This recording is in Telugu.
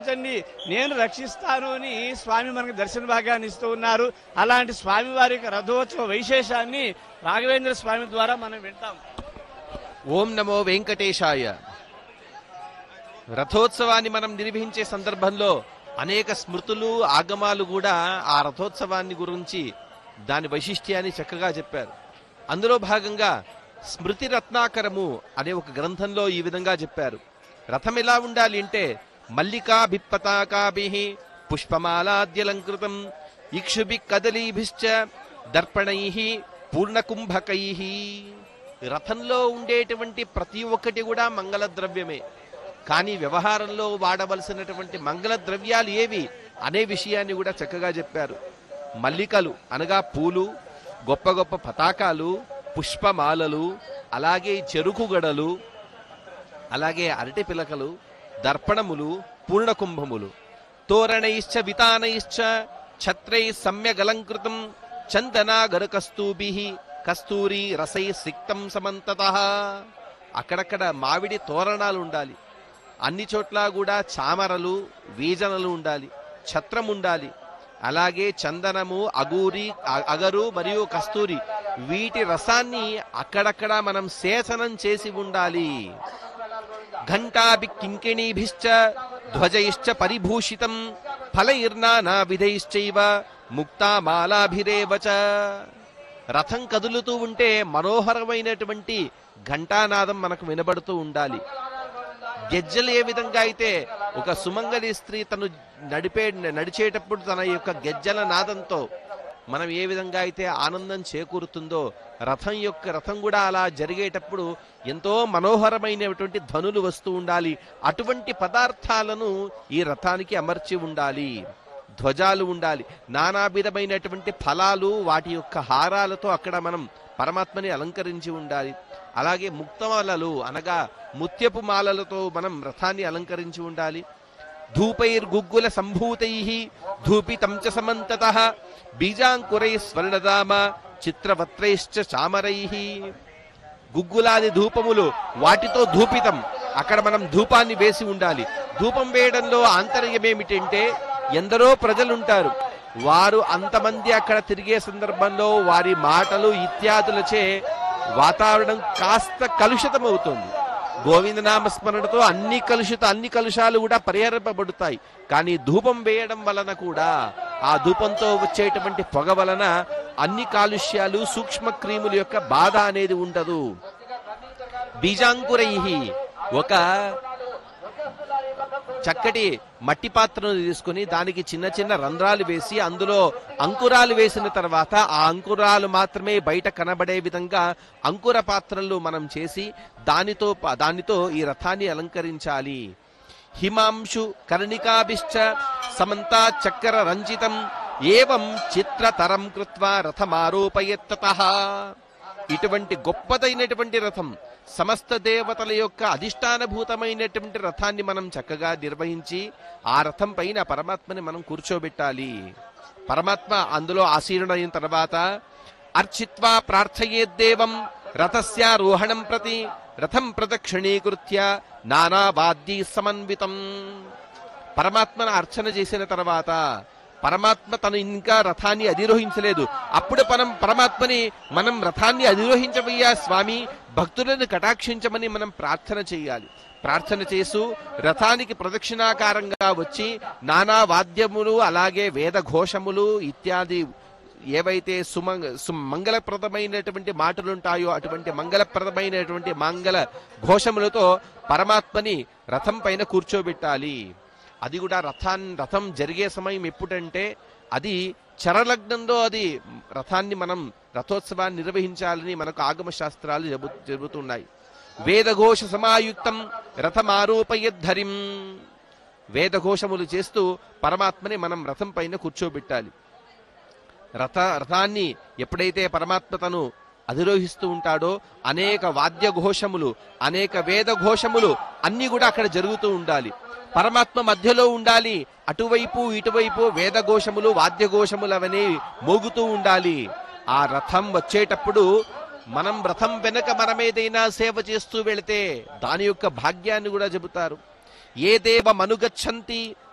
నేను రక్షిస్తాను అని స్వామి మనకు దర్శన భాగ్యాన్ని ఇస్తూ ఉన్నారు. అలాంటి స్వామి వారి రథోత్సవ వైశేషాన్ని రాఘవేంద్ర స్వామి ద్వారా మనం వింటాం. ఓం నమో వెంకటేశాయ. రథోత్సవాన్ని మనం నిర్వహించే సందర్భంలో అనేక స్మృతులు ఆగమాలు కూడా ఆ రథోత్సవాన్ని గురించి దాని వైశిష్ట్యాన్ని చక్కగా చెప్పారు. అందులో భాగంగా స్మృతి రత్నాకరము అనే ఒక గ్రంథంలో ఈ విధంగా చెప్పారు. రథం ఎలా ఉండాలి అంటే మల్లికాభిపతాకాభిః పుష్పమాలాద్యలంకృతం ఇక్షుభిః కదలీభిశ్చ దర్పణైః పూర్ణకుంభకైః. రథంలో ఉండేటువంటి ప్రతి ఒక్కటి కూడా మంగళ ద్రవ్యమే. కానీ వ్యవహారంలో వాడవలసినటువంటి మంగళ ద్రవ్యాలు ఏవి అనే విషయాన్ని కూడా చక్కగా చెప్పారు. మల్లికలు అనగా పూలు, గొప్ప గొప్ప పతాకాలు, పుష్పమాలలు, అలాగే చెరుకు గడలు, అలాగే అరటి పిలకలు, దర్పణములు, పూర్ణకుంభములు, తోరణైశ్చ వితానైశ్చ ఛత్రై సమ్యగలంకృతం చందనాగరకస్తూభిః కస్తూరి రసై సిక్తం సమంతతః. అక్కడక్కడ మామిడి తోరణాలు ఉండాలి. అన్ని చోట్ల కూడా చామరలు, వీజనలు ఉండాలి, ఛత్రం ఉండాలి. అలాగే చందనము, అగరు మరియు కస్తూరి వీటి రసాన్ని అక్కడక్కడ మనం సేచనం చేసి ఉండాలి. ఘంటాభి కింకిణీభిశ్చ ధ్వజైశ్చ పరిభూషితం ఫలైర్నానా విధైశ్చైవ ముక్తామాలాభిరేవ చ. రథం కదులుతూ ఉంటే మనోహరమైనటువంటి ఘంటానాదం మనకు వినబడుతూ ఉండాలి. గెజ్జలు ఏ విధంగా అయితే ఒక సుమంగళి స్త్రీ తను నడిచేటప్పుడు తన యొక్క గెజ్జల నాదంతో మనం ఏ విధంగా అయితే ఆనందం చేకూరుతుందో రథం కూడా అలా జరిగేటప్పుడు ఎంతో మనోహరమైనటువంటి ధ్వనులు వస్తూ ఉండాలి. అటువంటి పదార్థాలను ఈ రథానికి అమర్చి ఉండాలి. ధ్వజాలు ఉండాలి. నానావిధమైనటువంటి ఫలాలు, వాటి యొక్క హారాలతో అక్కడ మనం పరమాత్మని అలంకరించి ఉండాలి. అలాగే ముక్తమాలలు అనగా ముత్యపు మాలలతో మనం రథాన్ని అలంకరించి ఉండాలి. ధూపైర్గుగ్గుల సంభూతైః ధూపితం చ సమంతతః బీజాంకురై స్వర్ణదామ చిత్రవత్రైశ్చ చామరైః. గుగ్గులాది ధూపములు, వాటితో ధూపితం, అక్కడ మనం ధూపాన్ని వేసి ఉండాలి. ధూపం వేయడంలో ఆంతర్యం ఏమిటంటే ఎందరో ప్రజలుంటారు. వారు అంతమంది అక్కడ తిరిగే సందర్భంలో వారి మాటలు ఇత్యాదులచే వాతావరణం కాస్త కలుషితమవుతుంది. గోవిందనామస్మరణతో అన్ని కలుషాలు కూడా పరిహరింపబడతాయి. కానీ ధూపం వేయడం వలన కూడా ఆ ధూపంతో వచ్చేటువంటి పొగ వలన అన్ని కాలుష్యాలు, సూక్ష్మ క్రిముల యొక్క బాధ అనేది ఉండదు. బీజాంకురైః, ఒక చక్కటి మట్టి పాత్రను తీసుకుని దానికి చిన్న చిన్న రంధ్రాలు వేసి అందులో అంకురాలు వేసిన తర్వాత ఆ అంకురాలు మాత్రమే బయట కనబడే విధంగా అంకుర పాత్రలు మనం చేసి దానితో ఈ రథాన్ని అలంకరించాలి. హిమాంశు కర్ణికాభిశ్చ సమంతా చక్ర రంజితం ఏవం చిత్రతరం కృత్వా రథమారోపయత్తతః. ఇటువంటి గొప్పదైనటువంటి రథం, సమస్త దేవతల యొక్క అధిష్టానభూతమైనటువంటి రథాన్ని మనం చక్కగా నిర్వహించి ఆ రథం పైన పరమాత్మని మనం కూర్చోబెట్టాలి. పరమాత్మ అందులో ఆసీనుడైన తర్వాత అర్చిత్వా ప్రార్థయేద్దేవం రథస్యారోహణం ప్రతి రథం ప్రదక్షిణీకృత్య నానావాద్యై సమన్వితం. పరమాత్మను అర్చన చేసిన తర్వాత పరమాత్మ తను ఇంకా రథాన్ని అధిరోహించలేదు. అప్పుడు పరమాత్మని మనం రథాన్ని అధిరోహించవయ్యా స్వామి, భక్తులను కటాక్షించమని మనం ప్రార్థన చేయాలి. ప్రార్థన చేస్తూ రథానికి ప్రదక్షిణాకారంగా వచ్చి నానా వాద్యములు, అలాగే వేద ఘోషములు ఇత్యాది ఏవైతే మంగళప్రదమైనటువంటి మాటలుంటాయో అటువంటి మంగళప్రదమైనటువంటి మంగళ ఘోషములతో పరమాత్మని రథం పైన కూర్చోబెట్టాలి. అది కూడా రథం జరిగే సమయం ఎప్పుడంటే అది చరలగ్నంలో అది రథాన్ని మనం రథోత్సవాన్ని నిర్వహించాలని మనకు ఆగమ శాస్త్రాలు చెబుతున్నాయి. వేదఘోష సమాయుక్తం రథమారోపయద్ధరిం. వేదఘోషములు చేస్తూ పరమాత్మని మనం రథం పైన కూర్చోబెట్టాలి. రథాన్ని ఎప్పుడైతే పరమాత్మ తను అధిరోహిస్తూ ఉంటాడో అనేక వాద్యఘోషములు, అనేక వేదఘోషములు అన్ని కూడా అక్కడ జరుగుతూ ఉండాలి. పరమాత్మ మధ్యలో ఉండాలి. అటువైపు ఇటువైపు వేదఘోషములు, వాద్యఘోషములు అవన్నీ మోగుతూ ఉండాలి. ఆ రథం వచ్చేటప్పుడు మనం రథం వెనక మనమేదైనా సేవ చేస్తూ వెళితే దాని యొక్క భాగ్యాన్ని కూడా చెబుతారు. ఏ దేవ మనుగచ్చంతి